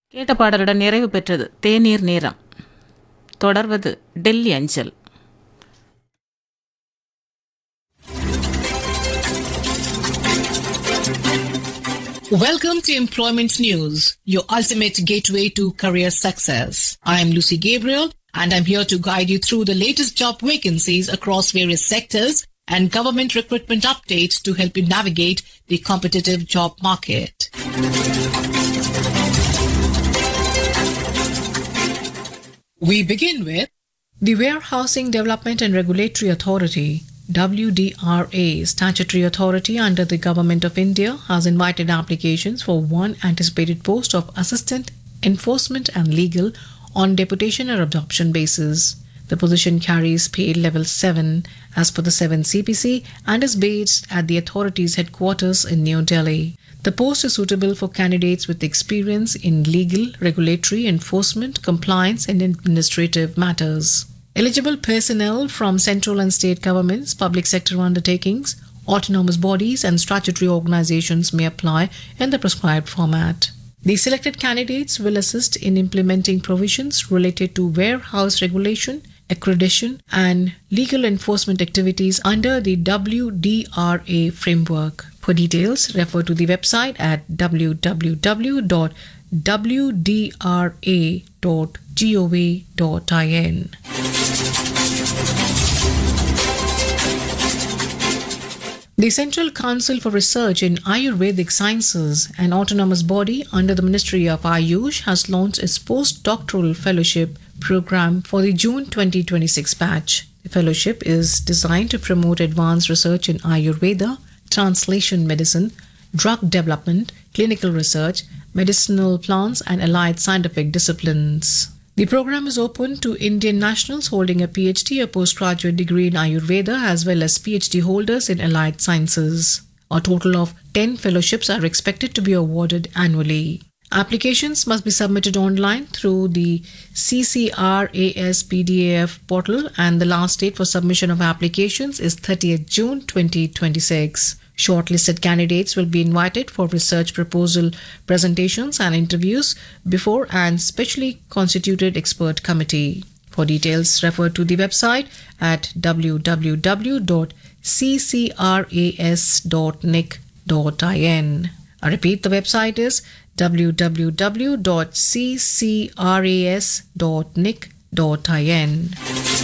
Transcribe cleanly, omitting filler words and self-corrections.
கேட்ட பாடலுடன் நிறைவு பெற்றது தேநீர் நேரம். தொடர்வது டெல்லி அஞ்சல். Welcome to Employment News, your ultimate gateway to career success. I am Lucy Gabriel and I'm here to guide you through the latest job vacancies across various sectors and government recruitment updates to help you navigate the competitive job market. We begin with the Warehousing Development and Regulatory Authority, WDRA, statutory authority under the Government of India, has invited applications for one anticipated post of Assistant Enforcement and Legal on deputation or adoption basis. The position carries pay level 7 as per the 7 CPC and is based at the authority's headquarters in New Delhi. The post is suitable for candidates with experience in legal, regulatory, enforcement, compliance, and administrative matters. Eligible personnel from central and state governments, public sector undertakings, autonomous bodies, and statutory organizations may apply in the prescribed format. The selected candidates will assist in implementing provisions related to warehouse regulation, accreditation, and legal enforcement activities under the WDRA framework. For details, refer to the website at www.wdra.gov.in. The Central Council for Research in Ayurvedic Sciences, an autonomous body under the Ministry of Ayush, has launched its postdoctoral fellowship program for the June 2026 batch. The fellowship is designed to promote advanced research in Ayurveda, translation medicine, drug development, clinical research, medicinal plants, and allied scientific disciplines. The program is open to Indian nationals holding a PhD or postgraduate degree in Ayurveda as well as PhD holders in allied sciences. A total of 10 fellowships are expected to be awarded annually. Applications must be submitted online through the CCRAS PDAF portal and the last date for submission of applications is 30th June 2026. Shortlisted candidates will be invited for research proposal presentations and interviews before an specially constituted expert committee. For details, refer to the website at www.ccras.nic.in. I repeat, the website is www.ccras.nic.in.